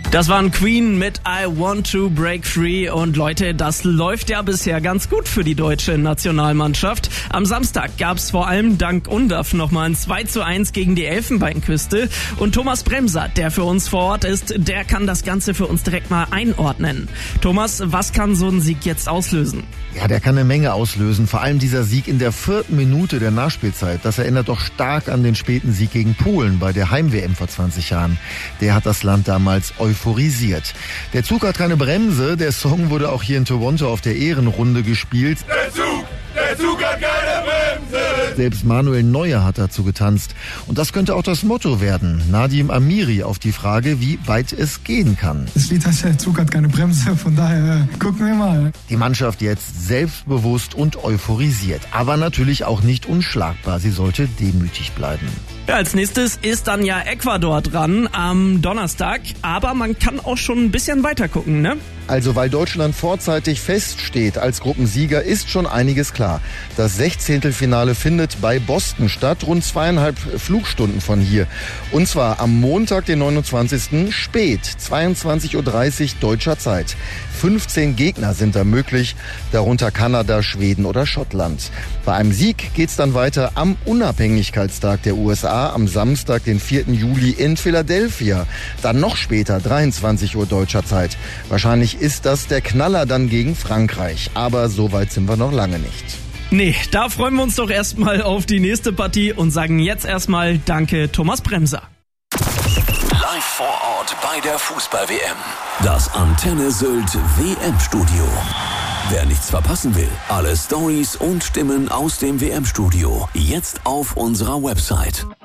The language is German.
Das waren Queen mit I Want to Break Free und Leute, das läuft ja bisher ganz gut für die deutsche Nationalmannschaft. Am Samstag gab's vor allem dank Undav nochmal ein 2:1 gegen die Elfenbeinküste und Thomas Bremser, der für uns vor Ort ist, der kann das Ganze für uns direkt mal einordnen. Thomas, was kann so ein Sieg jetzt auslösen? Ja, der kann eine Menge auslösen. Vor allem dieser Sieg in der 4. Minute der Nachspielzeit. Das erinnert doch stark an den späten Sieg gegen Polen bei der Heim-WM vor 20 Jahren. Der hat das Land damals euphorisiert. Der Zug hat keine Bremse. Der Song wurde auch hier in Toronto auf der Ehrenrunde gespielt. Der Zug hat keine Bremse! Selbst Manuel Neuer hat dazu getanzt. Und das könnte auch das Motto werden. Nadim Amiri auf die Frage, wie weit es gehen kann. Das Lied heißt ja, der Zug hat keine Bremse, von daher gucken wir mal. Die Mannschaft jetzt selbstbewusst und euphorisiert. Aber natürlich auch nicht unschlagbar. Sie sollte demütig bleiben. Ja, als nächstes ist dann ja Ecuador dran am Donnerstag. Aber man kann auch schon ein bisschen weiter gucken, ne? Also weil Deutschland vorzeitig feststeht als Gruppensieger, ist schon einiges klar. Das 16. Findet bei Boston statt, rund 2,5 Flugstunden von hier. Und zwar am Montag, den 29. spät, 22:30 Uhr deutscher Zeit. 15 Gegner sind da möglich, darunter Kanada, Schweden oder Schottland. Bei einem Sieg geht's dann weiter am Unabhängigkeitstag der USA am Samstag, den 4. Juli in Philadelphia. Dann noch später, 23 Uhr deutscher Zeit. Wahrscheinlich ist das der Knaller dann gegen Frankreich. Aber so weit sind wir noch lange nicht. Nee, da freuen wir uns doch erstmal auf die nächste Partie und sagen jetzt erstmal Danke, Thomas Bremser. Live vor Ort bei der Fußball-WM. Das Antenne Sylt WM-Studio. Wer nichts verpassen will, alle Storys und Stimmen aus dem WM-Studio jetzt auf unserer Website.